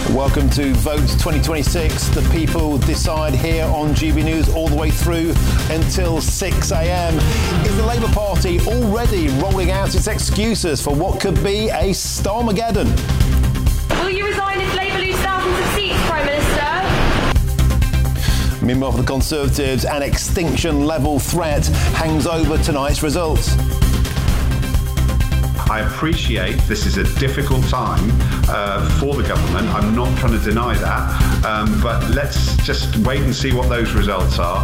Welcome to Vote 2026. The people decide here on GB News all the way through until 6 a.m. Is the Labour Party already rolling out its excuses for what could be a Starmageddon? Will you resign if Labour lose thousands of seats, Prime Minister? Meanwhile, for the Conservatives, an extinction-level threat hangs over tonight's results. I appreciate this is a difficult time for the government. I'm not trying to deny that, but let's just wait and see what those results are.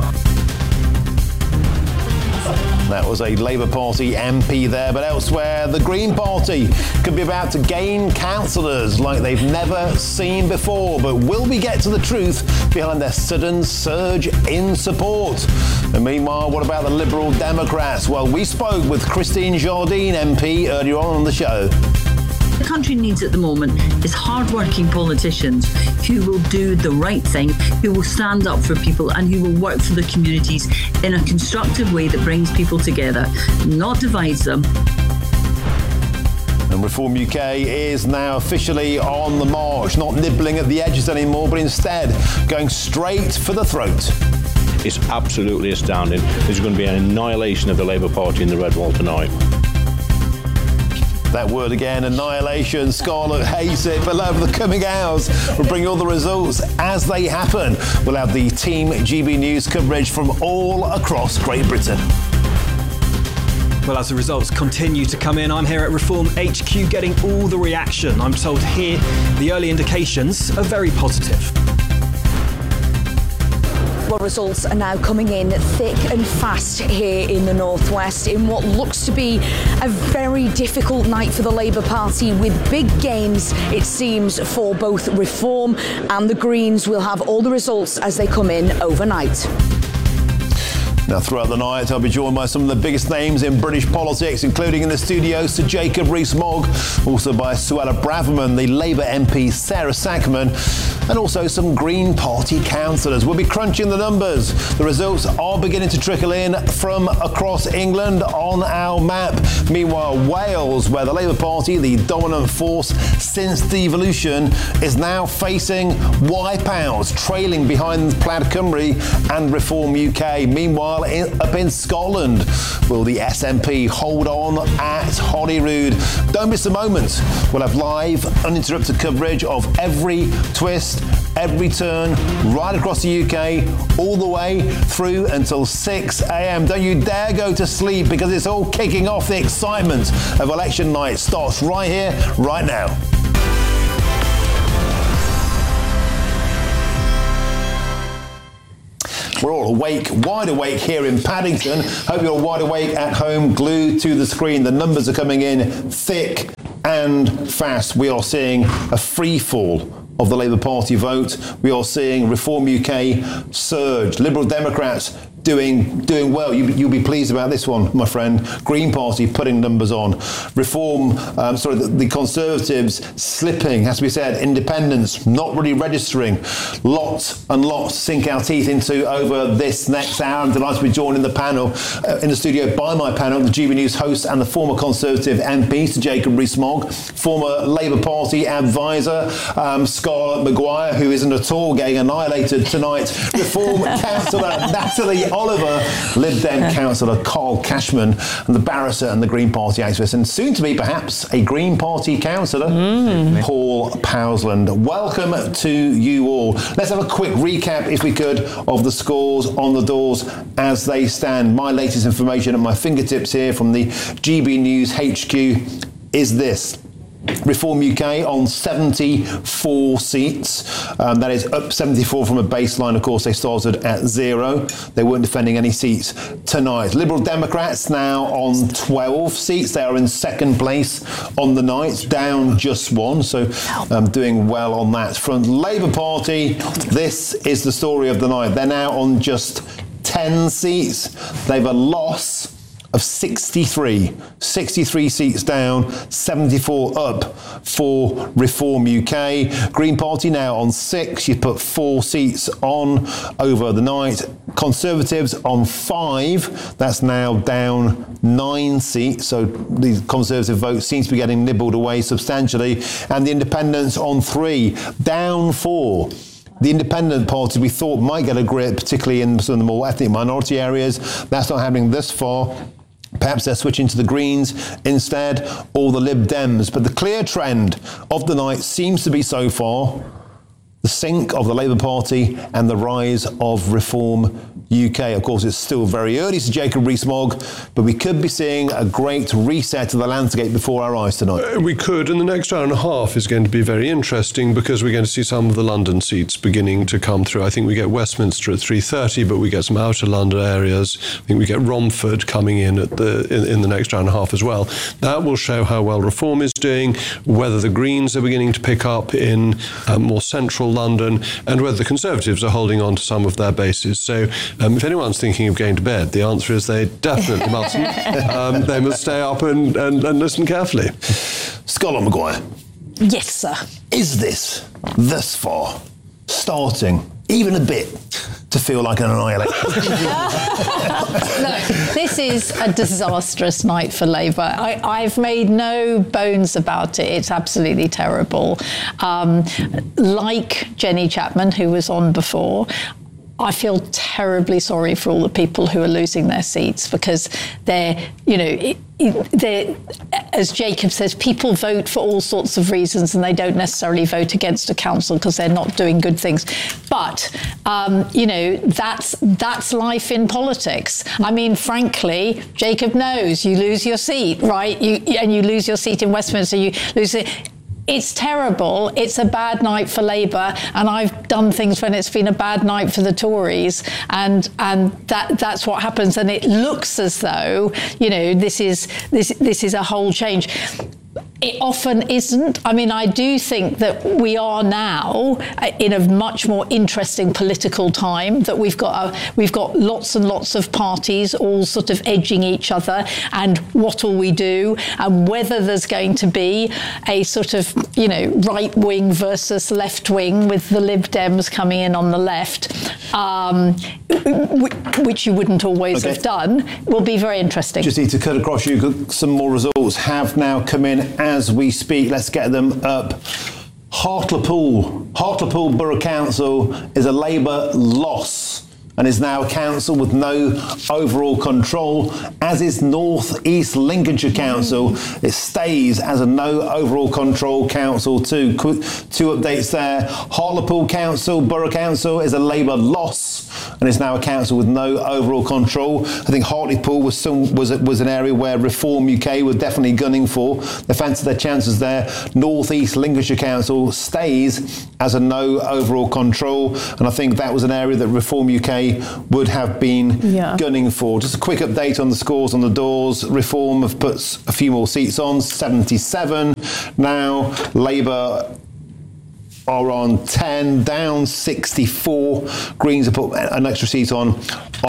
That was a Labour Party MP there, but elsewhere, the Green Party could be about to gain councillors like they've never seen before. But will we get to the truth behind their sudden surge in support? And meanwhile, what about the Liberal Democrats? Well, we spoke with Christine Jardine MP earlier on the show. The country needs at the moment is hard-working politicians who will do the right thing, who will stand up for people and who will work for the communities in a constructive way that brings people together, not divides them. And Reform UK is now officially on the march, not nibbling at the edges anymore, but instead going straight for the throat. It's absolutely astounding. There's going to be an annihilation of the Labour Party in the Red Wall tonight. That word again, annihilation. Scarlett hates it, but over the coming hours, we'll bring you all the results as they happen. We'll have the Team GB News coverage from all across Great Britain. Well, as the results continue to come in, I'm here at Reform HQ getting all the reaction. I'm told here the early indications are very positive. Well, results are now coming in thick and fast here in the northwest in what looks to be a very difficult night for the Labour Party with big gains, it seems, for both Reform and the Greens. We'll have all the results as they come in overnight. Now, throughout the night, I'll be joined by some of the biggest names in British politics, including in the studio Sir Jacob Rees-Mogg, also by Suella Braverman, the Labour MP Sarah Sackman, and also some Green Party councillors. We'll be crunching the numbers. The results are beginning to trickle in from across England on our map. Meanwhile, Wales, where the Labour Party, the dominant force since devolution, is now facing wipeouts, trailing behind Plaid Cymru and Reform UK. Meanwhile, up in Scotland, will the SNP hold on at Holyrood? Don't miss a moment. We'll have live, uninterrupted coverage of every twist, every turn, right across the UK, all the way through until 6 a.m. Don't you dare go to sleep, because it's all kicking off. The excitement of election night starts right here, right now. We're all awake, wide awake here in Paddington. Hope you're wide awake at home, glued to the screen. The numbers are coming in thick and fast. We are seeing a free fall of the Labour Party vote. We are seeing Reform UK surge. Liberal Democrats doing well. You'll be pleased about this one, my friend. Green Party putting numbers on. The Conservatives slipping, has to be said. Independents not really registering. Lots and lots to sink our teeth into over this next hour. I'm delighted to be joined in the panel, in the studio by my panel, the GB News host and the former Conservative MP, Sir Jacob Rees-Mogg, former Labour Party advisor, Scarlett Maguire, who isn't at all getting annihilated tonight, Reform councillor Natalie Oliver, Lib Dem councillor Carl Cashman, and the barrister and the Green Party activist, and soon to be perhaps a Green Party councillor, Paul Powsland. Welcome to you all. Let's have a quick recap, if we could, of the scores on the doors as they stand. My latest information at my fingertips here from the GB News HQ is this. Reform UK on 74 seats. That is up 74 from a baseline. Of course, they started at 0. They weren't defending any seats tonight. Liberal Democrats now on 12 seats. They are in second place on the night, down just 1. So doing well on that front. Labour Party, this is the story of the night. They're now on just 10 seats. They've a loss of 63 seats down, 74 up for Reform UK. Green Party now on 6. You put 4 seats on over the night. Conservatives on 5, that's now down 9 seats, so the Conservative vote seems to be getting nibbled away substantially, and the Independents on 3, down 4. The Independent Party we thought might get a grip, particularly in some of the more ethnic minority areas. That's not happening this far. Perhaps they're switching to the Greens instead, or the Lib Dems. But the clear trend of the night seems to be so far the sink of the Labour Party and the rise of Reform UK. Of course, it's still very early, Sir Jacob Rees-Mogg, but we could be seeing a great reset of the landscape before our eyes tonight. We could, and the next hour and a half is going to be very interesting because we're going to see some of the London seats beginning to come through. I think we get Westminster at 3:30, but we get some outer London areas. I think we get Romford coming in at in the next hour and a half as well. That will show how well Reform is doing, whether the Greens are beginning to pick up in more central London, and whether the Conservatives are holding on to some of their bases. So if anyone's thinking of going to bed, the answer is they definitely mustn't. They must stay up and listen carefully. Scarlett Maguire. Yes, sir. Is this, thus far, starting even a bit to feel like an annihilation? Look, this is a disastrous night for Labour. I've made no bones about it. It's absolutely terrible. Like Jenny Chapman, who was on before, I feel terribly sorry for all the people who are losing their seats because they're, as Jacob says, people vote for all sorts of reasons and they don't necessarily vote against a council because they're not doing good things. But, that's life in politics. I mean, frankly, Jacob knows you lose your seat, right? You lose your seat in Westminster, you lose it. It's terrible. It's a bad night for Labour, and I've done things when it's been a bad night for the Tories, and that's what happens. And it looks as though this is a whole change. It often isn't. I mean, I do think that we are now in a much more interesting political time, that we've got lots and lots of parties all sort of edging each other, and what will we do, and whether there's going to be a sort of, right wing versus left wing with the Lib Dems coming in on the left, which you wouldn't always have done, will be very interesting. Just need to cut across you. Some more results have now come in as we speak. Let's get them up. Hartlepool Borough Council is a Labour loss and is now a council with no overall control, as is North East Lincolnshire Council. It stays as a no overall control council too. Two updates there. Hartlepool Borough Council is a Labour loss and is now a council with no overall control. I think Hartlepool was an area where Reform UK were definitely gunning for. They fancied their chances there. North East Lincolnshire Council stays as a no overall control, and I think that was an area that Reform UK would have been gunning for. Just a quick update on the scores on the doors. Reform have put a few more seats on, 77. Now Labour are on 10, down 64. Greens have put an extra seat on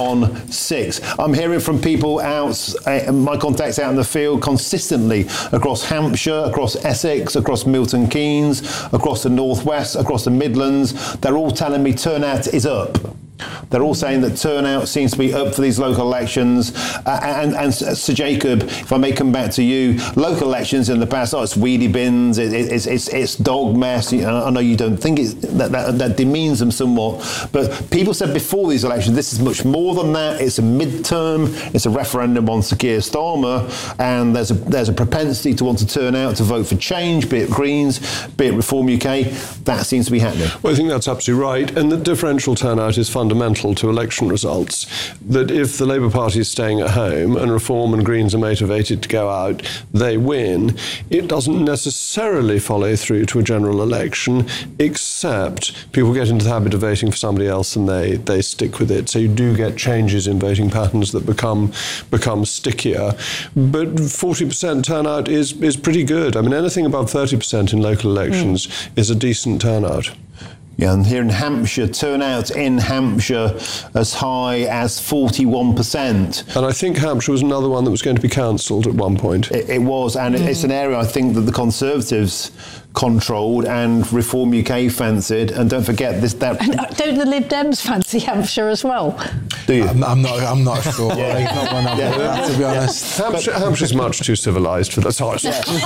6. I'm hearing from people out, my contacts out in the field consistently across Hampshire, across Essex, across Milton Keynes, across the Northwest, across the Midlands. They're all telling me turnout is up. They're all saying that turnout seems to be up for these local elections. And Sir Jacob, if I may come back to you, local elections in the past, it's weedy bins, it's dog mess. I know you don't think that demeans them somewhat, but people said before these elections, this is much more than that. It's a midterm, it's a referendum on Sir Keir Starmer, and there's a propensity to want to turn out to vote for change, be it Greens, be it Reform UK. That seems to be happening. Well, I think that's absolutely right, and the differential turnout is fundamental to election results, that if the Labour Party is staying at home and Reform and Greens are motivated to go out, they win. It doesn't necessarily follow through to a general election, except people get into the habit of voting for somebody else and they stick with it. So you do get changes in voting patterns that become stickier. But 40% turnout is pretty good. I mean, anything above 30% in local elections is a decent turnout. Yeah, and here in Hampshire, turnout in Hampshire as high as 41%. And I think Hampshire was another one that was going to be cancelled at one point. It was, and it's an area I think that the Conservatives controlled and Reform UK fancied, and don't forget this. That and don't the Lib Dems fancy Hampshire as well? Do you? I'm not sure. He's not one of them, to be honest. Hampshire's much too civilised for that. Sorry.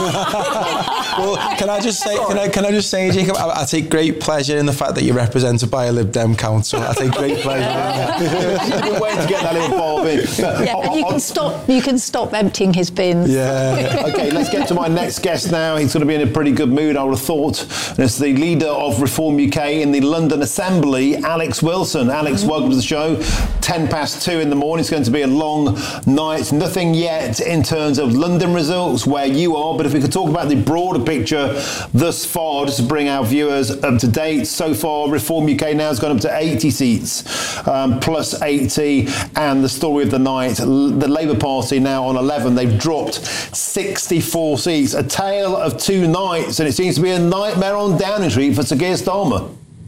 Well, can I just say, Jacob, I take great pleasure in the fact that you're represented by a Lib Dem council. I take great pleasure in that. You've been waiting to get that little bulb in. And you can stop emptying his bins. Yeah. Okay, let's get to my next guest now. He's going to be in a pretty good mood, I would have thought. And it's the leader of Reform UK in the London Assembly, Alex Wilson. Alex, welcome to the show. 2:10 in the morning. It's going to be a long night. Nothing yet in terms of London results where you are, but if we could talk about the broader picture thus far, just to bring our viewers up to date. So far, Reform UK now has gone up to 80 seats, plus 80, and the story of the night, the Labour Party now on 11. They've dropped 64 seats. A tale of two nights, and it seems to be a nightmare on Downing Street for Sir Keir Starmer.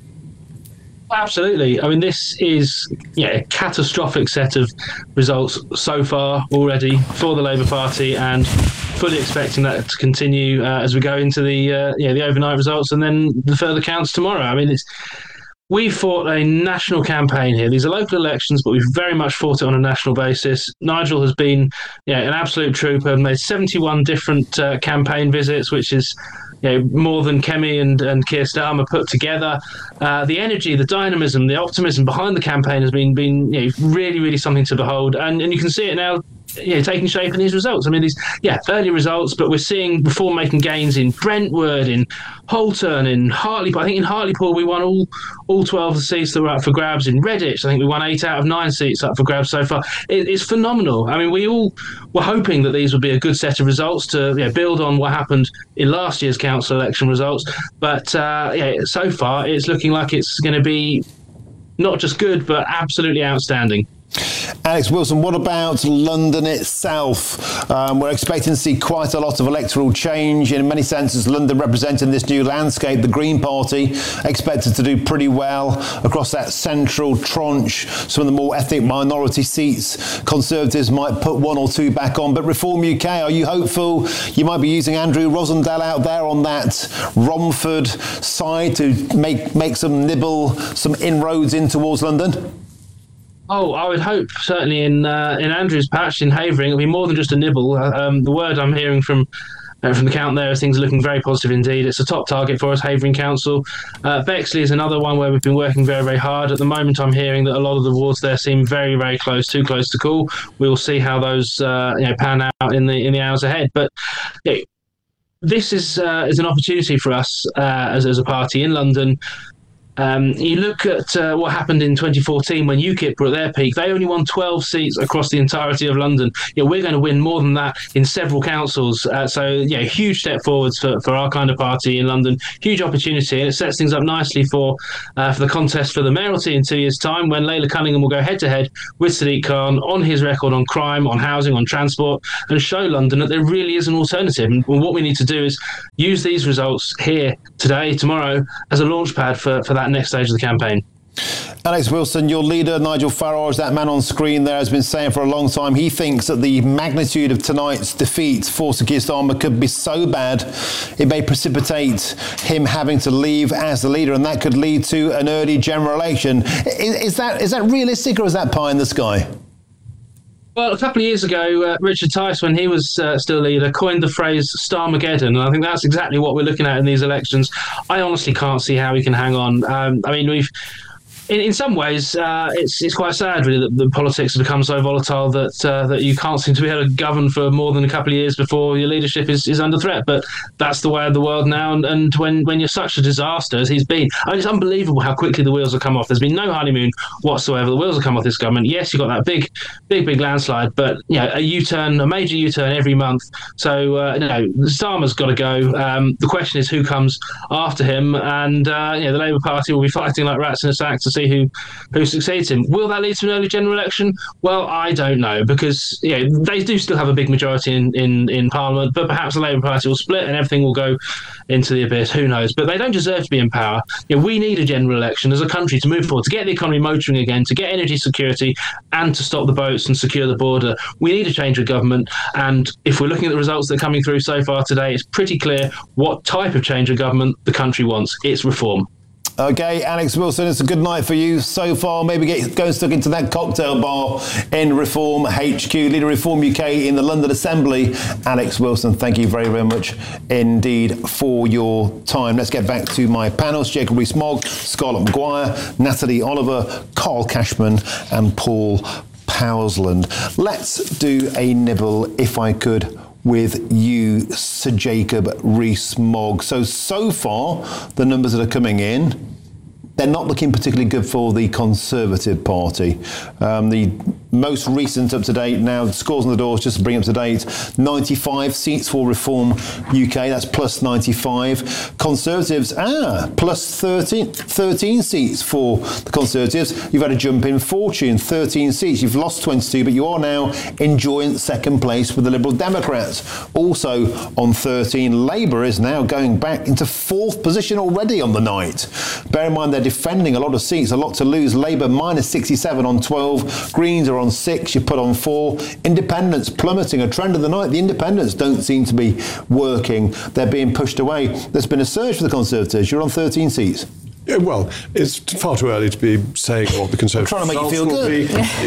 Absolutely. I mean, this is a catastrophic set of results so far already for the Labour Party, and fully expecting that to continue as we go into the overnight results and then the further counts tomorrow. I mean, we've fought a national campaign here. These are local elections, but we've very much fought it on a national basis. Nigel has been an absolute trooper, made 71 different campaign visits, which is more than Kemi and Keir Starmer put together. The energy, the dynamism, the optimism behind the campaign has been really, really something to behold. And you can see it now taking shape in these results. I mean, these early results, but we're seeing Reform making gains in Brentwood, in Holton, in Hartlepool. I think in Hartlepool we won all 12 of the seats that were up for grabs. In Redditch, I think we won 8 out of 9 seats up for grabs so far. It's phenomenal. I mean, we all were hoping that these would be a good set of results to build on what happened in last year's council election results. But so far it's looking like it's going to be not just good, but absolutely outstanding. Alex Wilson, what about London itself? We're expecting to see quite a lot of electoral change. In many senses, London representing this new landscape. The Green Party expected to do pretty well across that central tranche. Some of the more ethnic minority seats, Conservatives might put 1 or 2 back on. But Reform UK, are you hopeful you might be using Andrew Rosendale out there on that Romford side to make some inroads in towards London? Oh, I would hope, certainly in Andrew's patch in Havering, it'll be more than just a nibble. The word I'm hearing from the count there is things are looking very positive indeed. It's a top target for us, Havering Council. Bexley is another one where we've been working very, very hard. At the moment, I'm hearing that a lot of the wards there seem very, very close, too close to call. We will see how those pan out in the hours ahead. But this is an opportunity for us as a party in London. You look at what happened in 2014 when UKIP were at their peak. They only won 12 seats across the entirety of London. We're going to win more than that in several councils. Huge step forwards for our kind of party in London. Huge opportunity, and it sets things up nicely for the contest for the mayoralty in 2 years' time, when Layla Cunningham will go head-to-head with Sadiq Khan on his record on crime, on housing, on transport, and show London that there really is an alternative. And what we need to do is use these results here, today, tomorrow, as a launch pad for that next stage of the campaign. Alex Wilson, your leader, Nigel Farage, that man on screen there, has been saying for a long time he thinks that the magnitude of tonight's defeat for Sir Keir Starmer could be so bad it may precipitate him having to leave as the leader, and that could lead to an early general election. Is that realistic, or is that pie in the sky? Well, a couple of years ago, Richard Tice, when he was still leader, coined the phrase Starmageddon, and I think that's exactly what we're looking at in these elections. I honestly can't see how we can hang on. In some ways, it's quite sad, really, that the politics have become so volatile that you can't seem to be able to govern for more than a couple of years before your leadership is under threat. But that's the way of the world now. And when you're such a disaster as he's been, it's unbelievable how quickly the wheels have come off. There's been no honeymoon whatsoever. The wheels have come off this government. Yes, you've got that big landslide, but a U-turn, a major U-turn every month. So Starmer's got to go. The question is who comes after him, and the Labour Party will be fighting like rats in a sack to see who succeeds him. Will that lead to an early general election? Well, I don't know, because they do still have a big majority in Parliament, but perhaps the Labour Party will split and everything will go into the abyss. Who knows? But they don't deserve to be in power. We need a general election as a country to move forward, to get the economy motoring again, to get energy security, and to stop the boats and secure the border. We need a change of government, and if we're looking at the results that are coming through so far today, it's pretty clear what type of change of government the country wants. It's reform. Okay, Alex Wilson, it's a good night for you so far. Maybe go stuck into that cocktail bar in Reform HQ, leader of Reform UK in the London Assembly. Alex Wilson, thank you very, very much indeed for your time. Let's get back to my panels. Jacob Rees-Mogg, Scarlett Maguire, Natalie Oliver, Carl Cashman and Paul Powsland. Let's do a nibble, if I could, with you, Sir Jacob Rees-Mogg. So far, the numbers that are coming in, they're not looking particularly good for the Conservative Party. The most recent up-to-date now, the scores on the doors, just to bring up to date, 95 seats for Reform UK, that's plus 95. Conservatives, plus 13 seats for the Conservatives. You've had a jump in fortune, 13 seats. You've lost 22, but you are now in joint second place with the Liberal Democrats. Also on 13, Labour is now going back into fourth position already on the night. Bear in mind, they're defending a lot of seats, a lot to lose. Labour minus 67 on 12. Greens are on 6, you put on 4. Independents plummeting, a trend of the night. The Independents don't seem to be working. They're being pushed away. There's been a surge for the Conservatives. You're on 13 seats. Yeah, well, it's far too early to be saying what the Conservative I'm trying to make you feel good.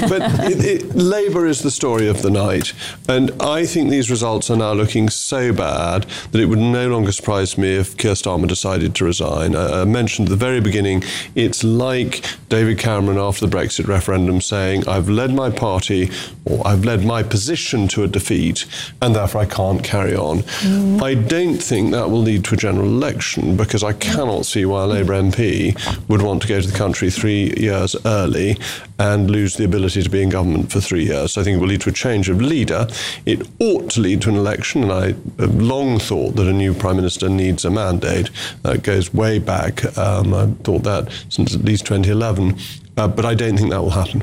But Labour is the story of the night. And I think these results are now looking so bad that it would no longer surprise me if Keir Starmer decided to resign. I mentioned at the very beginning, it's like David Cameron after the Brexit referendum saying, I've led my party, or I've led my position to a defeat, and therefore I can't carry on. I don't think that will lead to a general election, because I cannot see why a Labour MP would want to go to the country 3 years early and lose the ability to be in government for 3 years. So I think it will lead to a change of leader. It ought to lead to an election, and I have long thought that a new Prime Minister needs a mandate. That goes way back. I thought that since at least 2011, but I don't think that will happen.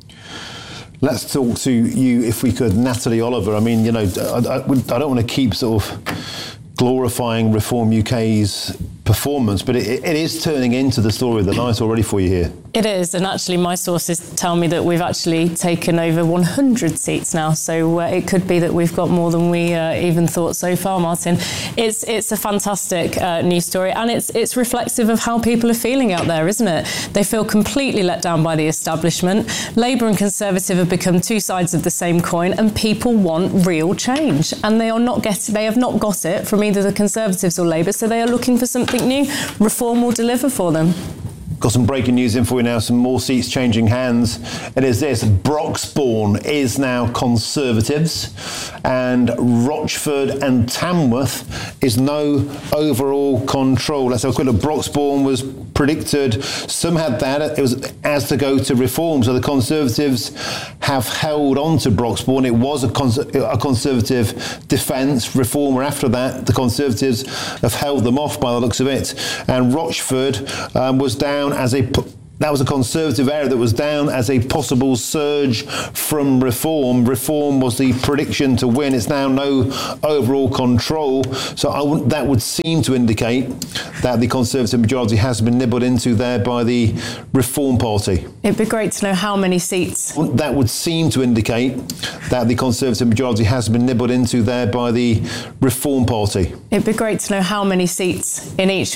Let's talk to you, if we could, Natalie Oliver. I mean, I don't want to keep sort of glorifying Reform UK's performance, but it is turning into the story of the night already for you here. It is, and actually my sources tell me that we've actually taken over 100 seats now, so it could be that we've got more than we even thought so far, Martin. It's a fantastic news story, and it's reflective of how people are feeling out there, isn't it? They feel completely let down by the establishment. Labour and Conservative have become two sides of the same coin, and people want real change, and they have not got it from either the Conservatives or Labour, so they are looking for something new. Reform will deliver for them. Got some breaking news in for you now, some more seats changing hands. It is this: Broxbourne is now Conservatives, and Rochford and Tamworth is no overall control. Let's have a quick look. Broxbourne was predicted, some had that, it was as to go to Reform, so the Conservatives have held on to Broxbourne. It was a Conservative defence. Reform were after that. The Conservatives have held them off by the looks of it. And Rochford was down as that was a Conservative area that was down as a possible surge from Reform. Reform was the prediction to win. It's now no overall control. So that would seem to indicate that the Conservative majority has been nibbled into there by the Reform Party. It'd be great to know how many seats. That would seem to indicate that the Conservative majority has been nibbled into there by the Reform Party. It'd be great to know how many seats in each